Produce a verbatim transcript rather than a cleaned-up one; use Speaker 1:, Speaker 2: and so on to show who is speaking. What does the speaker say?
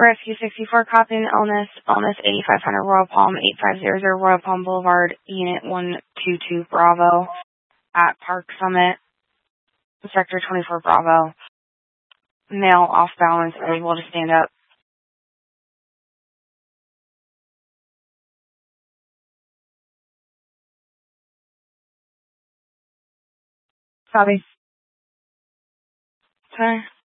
Speaker 1: Rescue sixty-four, copying illness, illness eighty-five hundred Royal Palm, eighty-five hundred Royal Palm Boulevard, Unit one two two Bravo, at Park Summit, Sector twenty-four Bravo. Male off balance, unable to stand up. Copy. Sorry.